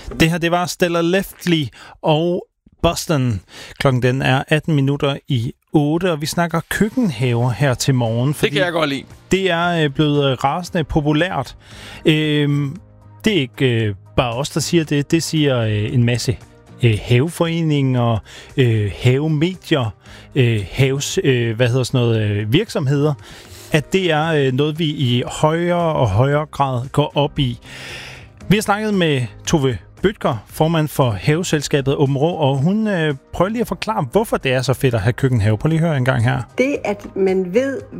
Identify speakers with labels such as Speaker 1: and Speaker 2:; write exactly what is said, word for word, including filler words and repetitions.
Speaker 1: Det her, det var Stella Leftley og Boston. Klokken den er atten minutter i otte, og vi snakker køkkenhaver her til morgen.
Speaker 2: Det kan jeg godt lide.
Speaker 1: Det er blevet rasende populært. Øhm, det er ikke øh, bare os, der siger det. Det siger øh, en masse øh, haveforeninger, øh, havemedier, øh, haves, øh, hvad hedder sådan noget, øh, virksomheder, at det er øh, noget, vi i højere og højere grad går op i. Vi har snakket med Tove Bødker, formand for haveselskabet Aabenraa, og hun øh, prøver lige at forklare, hvorfor det er så fedt at have køkkenhave. Prøv lige at høre en gang her.
Speaker 3: Det, at man ved,